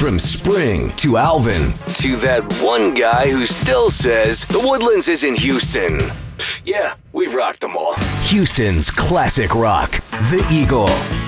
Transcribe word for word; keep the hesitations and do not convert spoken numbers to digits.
From Spring to Alvin to that one guy who still says the Woodlands is in Houston. Yeah, we've rocked them all. Houston's classic rock, The Eagle.